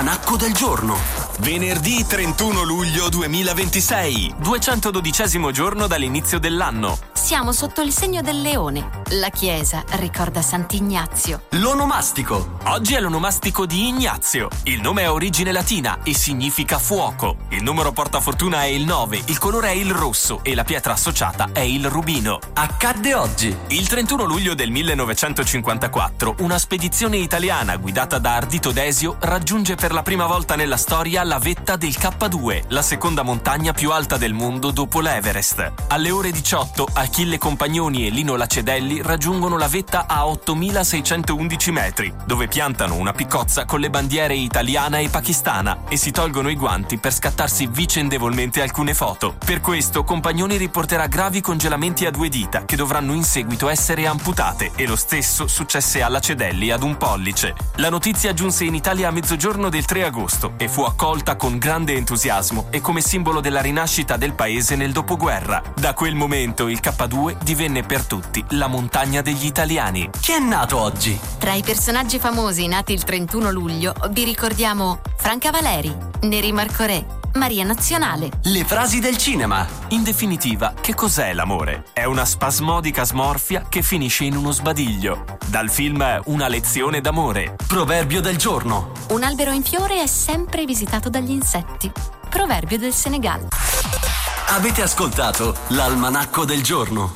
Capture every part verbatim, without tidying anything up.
Almanacco del giorno. Venerdì trentuno luglio duemilaventisei, duecentododicesimo giorno dall'inizio dell'anno. Siamo sotto il segno del leone. La chiesa ricorda Sant'Ignazio. L'onomastico. Oggi è l'onomastico di Ignazio. Il nome ha origine latina e significa fuoco. Il numero portafortuna è il nove, il colore è il rosso e la pietra associata è il rubino. Accadde oggi. Il trentuno luglio del millenovecentocinquantaquattro, una spedizione italiana guidata da Ardito Desio raggiunge per la prima volta nella storia la vetta del K due, la seconda montagna più alta del mondo dopo l'Everest. Alle ore diciotto, Achille Compagnoni e Lino Lacedelli raggiungono la vetta a ottomilaseicentoundici metri, dove piantano una piccozza con le bandiere italiana e pakistana e si tolgono i guanti per scattarsi vicendevolmente alcune foto. Per questo Compagnoni riporterà gravi congelamenti a due dita che dovranno in seguito essere amputate, e lo stesso successe a Lacedelli ad un pollice. La notizia giunse in Italia a mezzogiorno del tre agosto e fu accolta con grande entusiasmo e come simbolo della rinascita del paese nel dopoguerra. Da quel momento il K due divenne per tutti la montagna degli italiani. Chi è nato oggi? Tra i personaggi famosi nati il trentuno luglio vi ricordiamo Franca Valeri, Neri Marcorè, Maria Nazionale. Le frasi del cinema. In definitiva, che cos'è l'amore? È una spasmodica smorfia che finisce in uno sbadiglio. Dal film Una lezione d'amore. Proverbio del giorno. Un albero in fiore è sempre visitato dagli insetti. Proverbio del Senegal. Avete ascoltato l'Almanacco del giorno.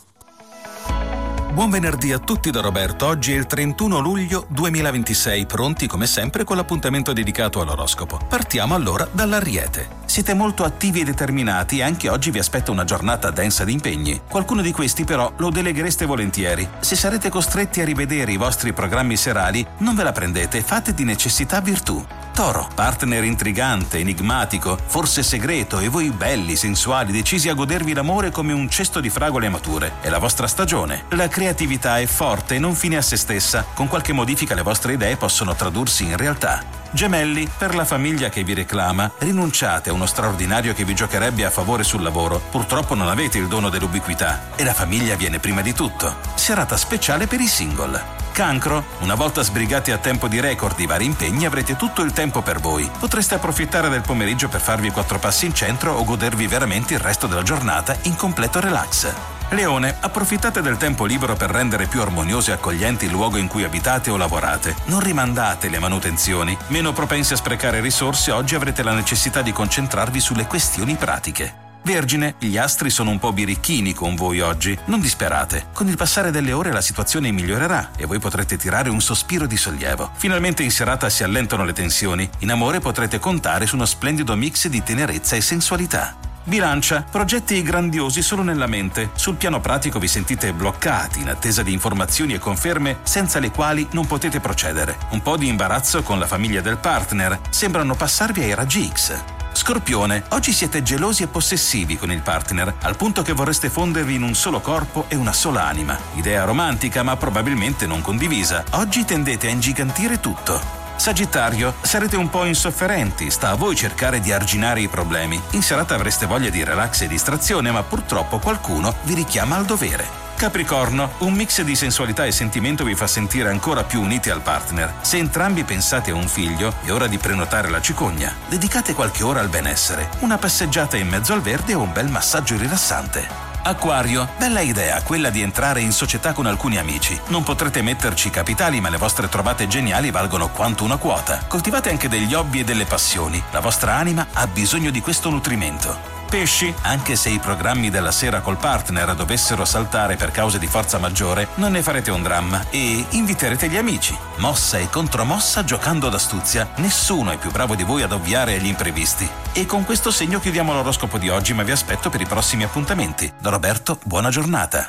Buon venerdì a tutti da Roberto. Oggi è il trentuno luglio duemilaventisei, pronti come sempre con l'appuntamento dedicato all'oroscopo. Partiamo allora dall'Ariete. Siete molto attivi e determinati e anche oggi vi aspetta una giornata densa di impegni. Qualcuno di questi però lo deleghereste volentieri. Se sarete costretti a rivedere i vostri programmi serali, non ve la prendete, fate di necessità virtù. Toro, partner intrigante, enigmatico, forse segreto, e voi belli, sensuali, decisi a godervi l'amore come un cesto di fragole mature. È la vostra stagione. La creatività è forte e non fine a se stessa. Con qualche modifica le vostre idee possono tradursi in realtà. Gemelli, per la famiglia che vi reclama, rinunciate a uno straordinario che vi giocherebbe a favore sul lavoro. Purtroppo non avete il dono dell'ubiquità e la famiglia viene prima di tutto. Serata speciale per i single. Cancro, una volta sbrigati a tempo di record i vari impegni, avrete tutto il tempo per voi. Potreste approfittare del pomeriggio per farvi quattro passi in centro o godervi veramente il resto della giornata in completo relax. Leone, approfittate del tempo libero per rendere più armonioso e accogliente il luogo in cui abitate o lavorate. Non rimandate le manutenzioni. Meno propensi a sprecare risorse, oggi avrete la necessità di concentrarvi sulle questioni pratiche. Vergine, gli astri sono un po' birichini con voi oggi. Non disperate. Con il passare delle ore la situazione migliorerà e voi potrete tirare un sospiro di sollievo. Finalmente in serata si allentano le tensioni. In amore potrete contare su uno splendido mix di tenerezza e sensualità. Bilancia, progetti grandiosi solo nella mente. Sul piano pratico vi sentite bloccati in attesa di informazioni e conferme senza le quali non potete procedere. Un po' di imbarazzo con la famiglia del partner. Sembrano passarvi ai raggi X. Scorpione, oggi siete gelosi e possessivi con il partner, al punto che vorreste fondervi in un solo corpo e una sola anima. Idea romantica ma probabilmente non condivisa. Oggi tendete a ingigantire tutto. Sagittario, sarete un po' insofferenti, sta a voi cercare di arginare i problemi. In serata avreste voglia di relax e distrazione, ma purtroppo qualcuno vi richiama al dovere. Capricorno, un mix di sensualità e sentimento vi fa sentire ancora più uniti al partner. Se entrambi pensate a un figlio, è ora di prenotare la cicogna. Dedicate qualche ora al benessere, una passeggiata in mezzo al verde o un bel massaggio rilassante. Acquario, bella idea quella di entrare in società con alcuni amici. Non potrete metterci capitali, ma le vostre trovate geniali valgono quanto una quota. Coltivate anche degli hobby e delle passioni. La vostra anima ha bisogno di questo nutrimento. Pesci, anche se i programmi della sera col partner dovessero saltare per cause di forza maggiore, non ne farete un dramma e inviterete gli amici. Mossa e contromossa giocando d'astuzia. Nessuno è più bravo di voi ad ovviare agli imprevisti. E con questo segno chiudiamo l'oroscopo di oggi, ma vi aspetto per i prossimi appuntamenti. Da Roberto, buona giornata.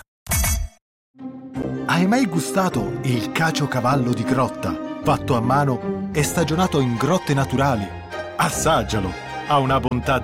Hai mai gustato il caciocavallo di grotta, fatto a mano e stagionato in grotte naturali? Assaggialo! Ha una bontà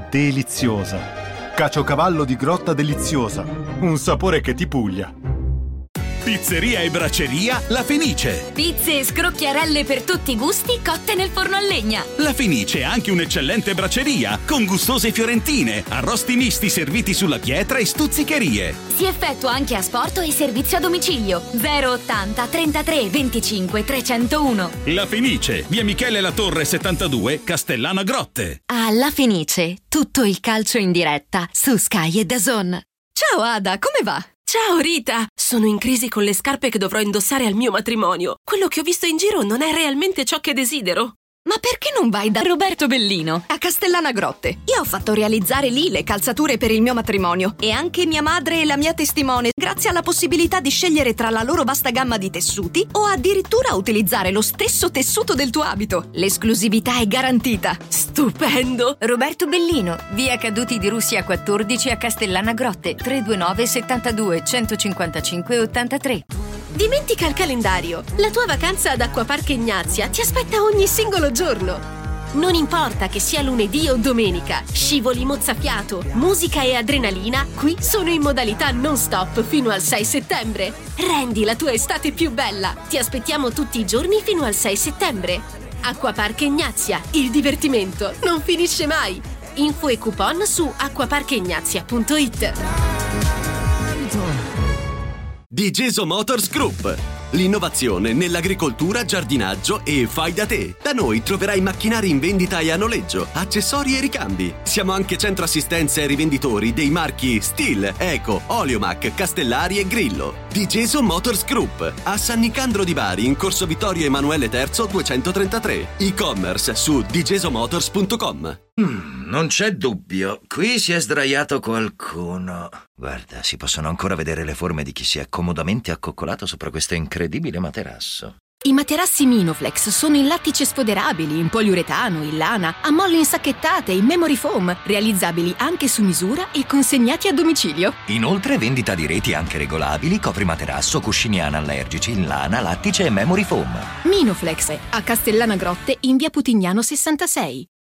deliziosa. Caciocavallo di grotta deliziosa. Un sapore che ti puglia. Pizzeria e bracceria La Fenice. Pizze e scrocchiarelle per tutti i gusti cotte nel forno a legna. La Fenice è anche un'eccellente bracceria con gustose fiorentine, arrosti misti serviti sulla pietra e stuzzicherie. Si effettua anche asporto e servizio a domicilio. zero ottanta trentatré venticinque trecentouno. La Fenice, via Michele La Torre settantadue, Castellana Grotte. Alla Fenice, tutto il calcio in diretta su Sky e DAZN. Ciao Ada, come va? Ciao Rita, sono in crisi con le scarpe che dovrò indossare al mio matrimonio. Quello che ho visto in giro non è realmente ciò che desidero. Ma perché non vai da Roberto Bellino a Castellana Grotte? Io ho fatto realizzare lì le calzature per il mio matrimonio e anche mia madre e la mia testimone, grazie alla possibilità di scegliere tra la loro vasta gamma di tessuti o addirittura utilizzare lo stesso tessuto del tuo abito. L'esclusività è garantita. Stupendo! Roberto Bellino, via Caduti di Russia quattordici a Castellana Grotte, tre due nove settantadue centocinquantacinque ottantatré. Dimentica il calendario. La tua vacanza ad Acquapark Ignazia ti aspetta ogni singolo giorno. Non importa che sia lunedì o domenica, scivoli mozzafiato, musica e adrenalina qui sono in modalità non stop fino al sei settembre. Rendi la tua estate più bella. Ti aspettiamo tutti i giorni fino al sei settembre. Acquapark Ignazia, il divertimento non finisce mai. Info e coupon su acquapark ignazia punto it. Digeso Motors Group. L'innovazione nell'agricoltura, giardinaggio e fai da te. Da noi troverai macchinari in vendita e a noleggio, accessori e ricambi. Siamo anche centro assistenza e rivenditori dei marchi Stihl, Eco, Oleomac, Castellari e Grillo. Digeso Motors Group, a San Nicandro di Bari, in corso Vittorio Emanuele terzo duecentotrentatré. E-commerce su digesomotors punto com. Mm, non c'è dubbio, qui si è sdraiato qualcuno. Guarda, si possono ancora vedere le forme di chi si è comodamente accoccolato sopra questo incredibile materasso. I materassi Minoflex sono in lattice sfoderabili, in poliuretano, in lana, a molle insacchettate, in memory foam, realizzabili anche su misura e consegnati a domicilio. Inoltre vendita di reti anche regolabili, coprimaterasso, cuscini anallergici in lana, lattice e memory foam. Minoflex, a Castellana Grotte in via Putignano sessantasei.